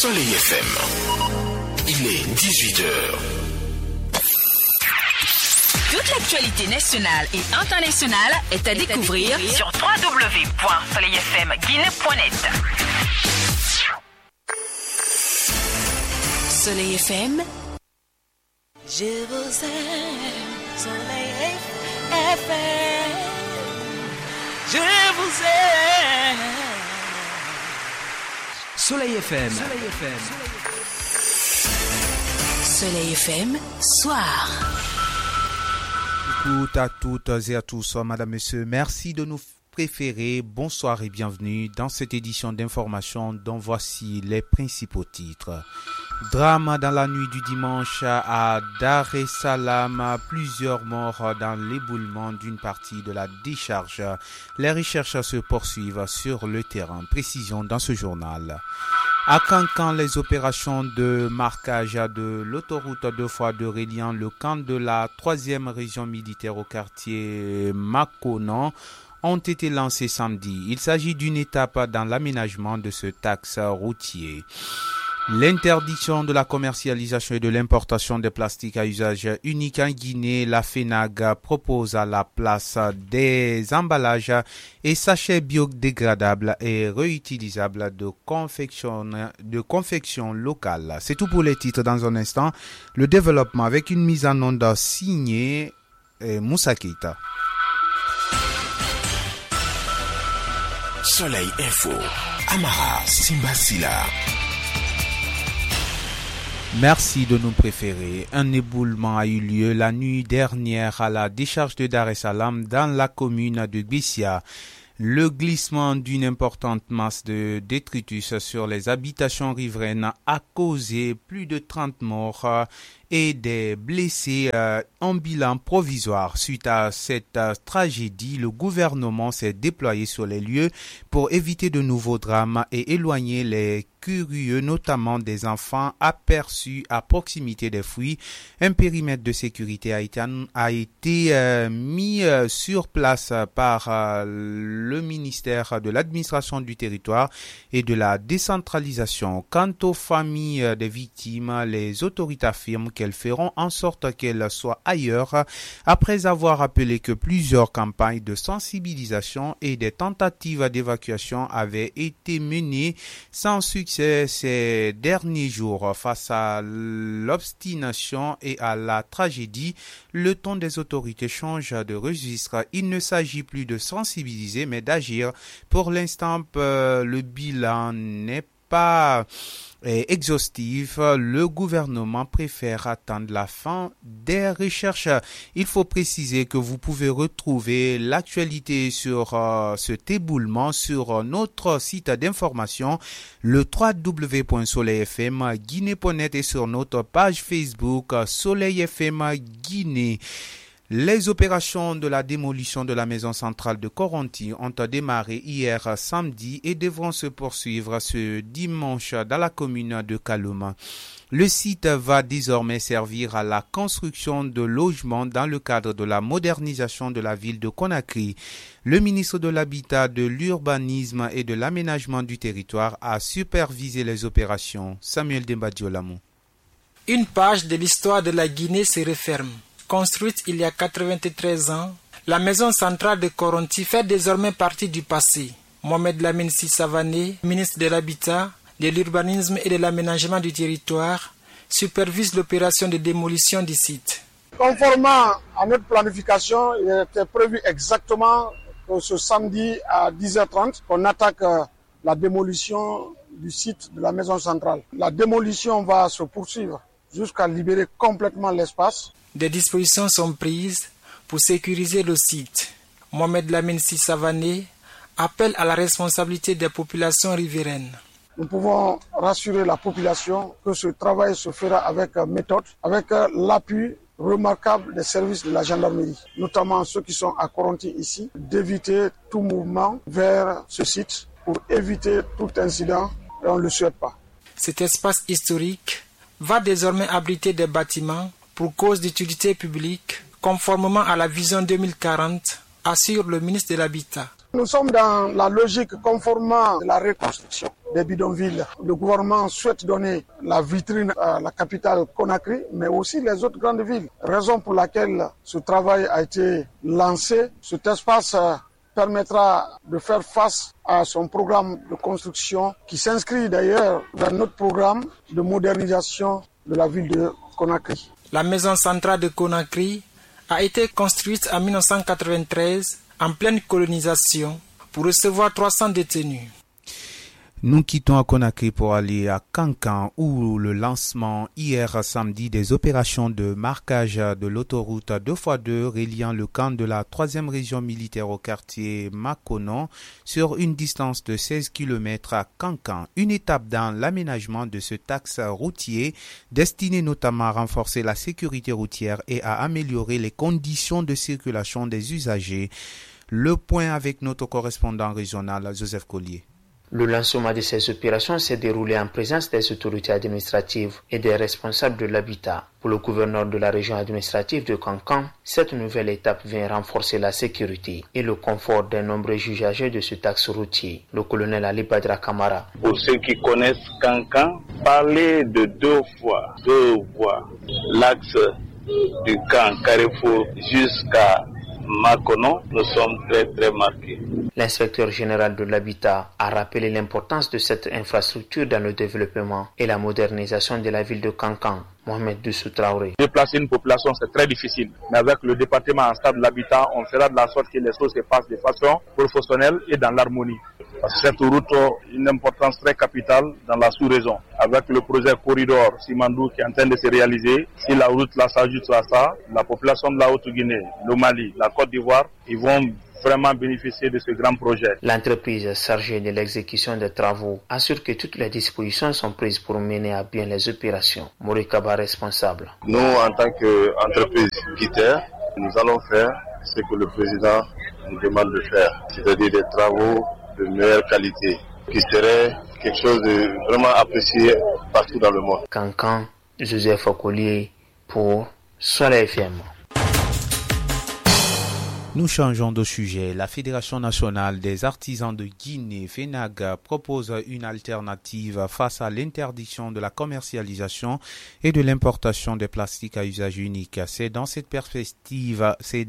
Soleil FM, il est 18h. Toute l'actualité nationale et internationale est à découvrir sur www.soleilfmguinée.net. Soleil FM. Je vous aime, Soleil FM. Je vous aime. Soleil FM. Soleil FM, soir. Écoute à toutes et à tous, madame, monsieur, merci de nous préférer. Bonsoir et bienvenue dans cette édition d'information dont voici les principaux titres. Drame dans la nuit du dimanche à Dar es Salaam, plusieurs morts dans l'éboulement d'une partie de la décharge. Les recherches se poursuivent sur le terrain. Précision dans ce journal. À Cancan, les opérations de marquage de l'autoroute 2x2 reliant le camp de la 3e région militaire au quartier Makonan ont été lancées samedi. Il s'agit d'une étape dans l'aménagement de ce axe routier. L'interdiction de la commercialisation et de l'importation des plastiques à usage unique en Guinée, la FENAG propose à la place des emballages et sachets biodégradables et réutilisables de confection locale. C'est tout pour les titres dans un instant. Le développement avec une mise en onde signée Moussa Keita. Soleil Info, Amara Simbasila. Merci de nous préférer. Un éboulement a eu lieu la nuit dernière à la décharge de Dar es Salaam dans la commune de Bessia. Le glissement d'une importante masse de détritus sur les habitations riveraines a causé plus de 30 morts et des blessés en bilan provisoire. Suite à cette tragédie, le gouvernement s'est déployé sur les lieux pour éviter de nouveaux drames et éloigner les curieux, notamment des enfants aperçus à proximité des fouilles. Un périmètre de sécurité a été mis sur place par le ministère de l'administration du territoire et de la décentralisation. Quant aux familles des victimes, les autorités affirment qu'elles feront en sorte qu'elles soient ailleurs après avoir rappelé que plusieurs campagnes de sensibilisation et des tentatives d'évacuation avaient été menées sans succès ces derniers jours. Face à l'obstination et à la tragédie, le ton des autorités change de registre. Il ne s'agit plus de sensibiliser mais d'agir. Pour l'instant, le bilan n'est pas exhaustif. Le gouvernement préfère attendre la fin des recherches. Il faut préciser que vous pouvez retrouver l'actualité sur cet éboulement sur notre site d'information, le www.soleilfmguinée.net et sur notre page Facebook Soleil FM Guinée. Les opérations de la démolition de la maison centrale de Koronti ont démarré hier samedi et devront se poursuivre ce dimanche dans la commune de Kalouma. Le site va désormais servir à la construction de logements dans le cadre de la modernisation de la ville de Conakry. Le ministre de l'Habitat, de l'Urbanisme et de l'Aménagement du territoire a supervisé les opérations. Samuel Dembadiolamou. Une page de l'histoire de la Guinée se referme. Construite il y a 93 ans, la maison centrale de Koronti fait désormais partie du passé. Mohamed Lamine Sy Savané, ministre de l'Habitat, de l'Urbanisme et de l'Aménagement du territoire, supervise l'opération de démolition du site. Conformément à notre planification, il était prévu exactement que ce samedi à 10h30 qu'on attaque la démolition du site de la maison centrale. La démolition va se poursuivre jusqu'à libérer complètement l'espace. Des dispositions sont prises pour sécuriser le site. Mohamed Lamine Sy Savané appelle à la responsabilité des populations riveraines. Nous pouvons rassurer la population que ce travail se fera avec méthode, avec l'appui remarquable des services de la gendarmerie, notamment ceux qui sont à Koronti ici, d'éviter tout mouvement vers ce site pour éviter tout incident et on ne le souhaite pas. Cet espace historique va désormais abriter des bâtiments pour cause d'utilité publique, conformément à la vision 2040, assure le ministre de l'Habitat. Nous sommes dans la logique conformément de la reconstruction des bidonvilles. Le gouvernement souhaite donner la vitrine à la capitale Conakry, mais aussi les autres grandes villes. Raison pour laquelle ce travail a été lancé. Cet espace permettra de faire face à son programme de construction qui s'inscrit d'ailleurs dans notre programme de modernisation de la ville de Conakry. La maison centrale de Conakry a été construite en 1993 en pleine colonisation pour recevoir 300 détenus. Nous quittons à Conakry pour aller à Kankan où le lancement hier samedi des opérations de marquage de l'autoroute 2x2 reliant le camp de la 3e région militaire au quartier Makonon sur une distance de 16 km à Kankan. Une étape dans l'aménagement de ce axe routier destiné notamment à renforcer la sécurité routière et à améliorer les conditions de circulation des usagers. Le point avec notre correspondant régional Joseph Collier. Le lancement de ces opérations s'est déroulé en présence des autorités administratives et des responsables de l'habitat. Pour le gouverneur de la région administrative de Kankan, cette nouvelle étape vient renforcer la sécurité et le confort des nombreux usagers de ce axe routier. Le colonel Ali Badra Kamara. Pour ceux qui connaissent Kankan, parler de deux voies, l'axe du camp Carrefour jusqu'à Makonon, nous sommes très marqués. L'inspecteur général de l'habitat a rappelé l'importance de cette infrastructure dans le développement et la modernisation de la ville de Kankan. Mohamed Dussou Traoré. Déplacer une population, c'est très difficile. Mais avec le département en stade de l'habitat, on fera de la sorte que les choses se passent de façon professionnelle et dans l'harmonie. Parce que cette route a une importance très capitale dans la sous-région. Avec le projet Corridor Simandou qui est en train de se réaliser, si la route là s'ajoute à ça, la population de la Haute-Guinée, le Mali, la Côte d'Ivoire, ils vont vraiment bénéficier de ce grand projet. L'entreprise chargée de l'exécution des travaux assure que toutes les dispositions sont prises pour mener à bien les opérations. Morikaba responsable. Nous, en tant qu'entreprise guitare, nous allons faire ce que le président nous demande de faire, c'est-à-dire des travaux de meilleure qualité, qui serait quelque chose de vraiment apprécié partout dans le monde. Kankan, Joseph Collier pour Soleil FM. Nous changeons de sujet. La Fédération nationale des artisans de Guinée, FENAG, propose une alternative face à l'interdiction de la commercialisation et de l'importation des plastiques à usage unique. C'est dans cette perspective,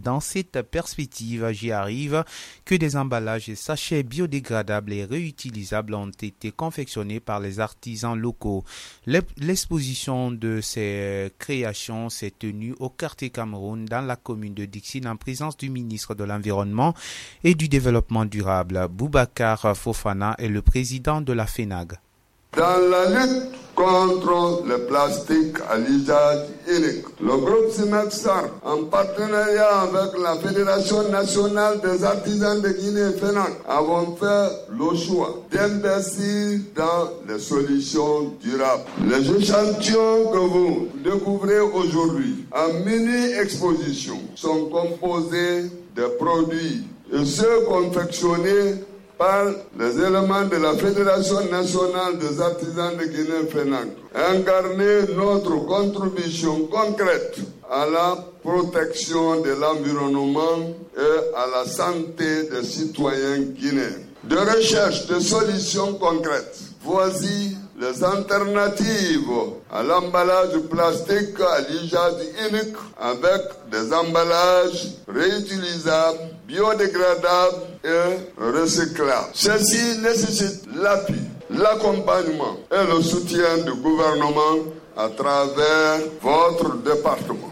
j'y arrive, que des emballages et sachets biodégradables et réutilisables ont été confectionnés par les artisans locaux. L'exposition de ces créations s'est tenue au quartier Cameroun dans la commune de Dixine en présence du ministre de l'Environnement et du Développement durable. Boubacar Fofana est le président de la FENAG. Dans la lutte contre le plastique à l'usage unique, le groupe Simex-SAR, en partenariat avec la Fédération nationale des artisans de Guinée, FENAG, avons fait le choix d'investir dans les solutions durables. Les échantillons que vous découvrez aujourd'hui en mini-exposition sont composés de produits et ceux confectionnés par les éléments de la Fédération nationale des artisans de Guinée-FENAG. Incarner notre contribution concrète à la protection de l'environnement et à la santé des citoyens guinéens. De recherche de solutions concrètes, voici les alternatives à l'emballage plastique à l'usage unique avec des emballages réutilisables, biodégradables et recyclables. Ceci nécessite l'appui, l'accompagnement et le soutien du gouvernement à travers votre département.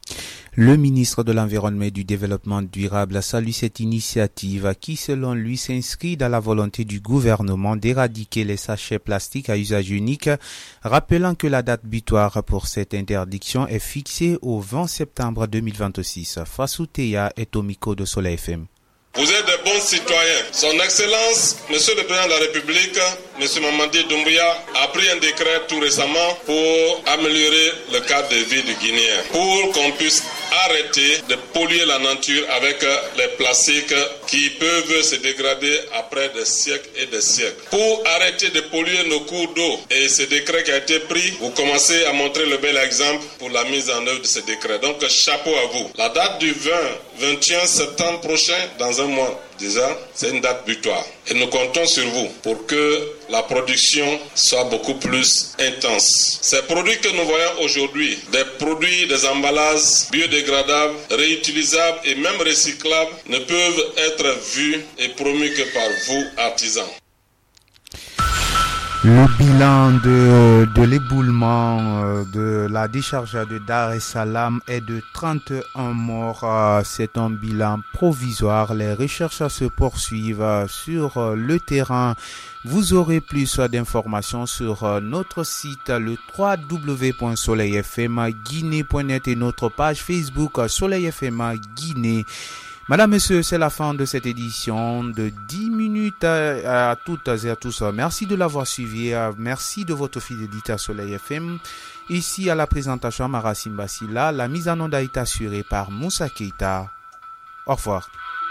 Le ministre de l'Environnement et du Développement durable salue cette initiative qui, selon lui, s'inscrit dans la volonté du gouvernement d'éradiquer les sachets plastiques à usage unique, rappelant que la date butoir pour cette interdiction est fixée au 20 septembre 2026. Fassou Teya est au micro de Soleil FM. Vous êtes de bons citoyens. Son Excellence, Monsieur le Président de la République, Monsieur Mamadi Doumbouya, a pris un décret tout récemment pour améliorer le cadre de vie du Guinéen, pour qu'on puisse arrêter de polluer la nature avec les plastiques qui peuvent se dégrader après des siècles et des siècles. Pour arrêter de polluer nos cours d'eau, et ce décret qui a été pris, vous commencez à montrer le bel exemple pour la mise en œuvre de ce décret. Donc chapeau à vous. La date du 20-21 septembre prochain, dans un mois, 10 heures, c'est une date butoir. Et nous comptons sur vous pour que la production soit beaucoup plus intense. Ces produits que nous voyons aujourd'hui, des produits, des emballages biodégradables, réutilisables et même recyclables, ne peuvent être vus et promus que par vous, artisans. Le bilan de l'éboulement de la décharge de Dar es Salaam est de 31 morts. C'est un bilan provisoire. Les recherches se poursuivent sur le terrain. Vous aurez plus d'informations sur notre site, le www.soleilfmguinée.net et notre page Facebook Soleil FM Guinée. Madame, Messieurs, c'est la fin de cette édition de 10 minutes à toutes et à tous. Merci de l'avoir suivi. Merci de votre fidélité à Soleil FM. Ici à la présentation, Mara Simba Silla. La mise en onde a été assurée par Moussa Keita. Au revoir.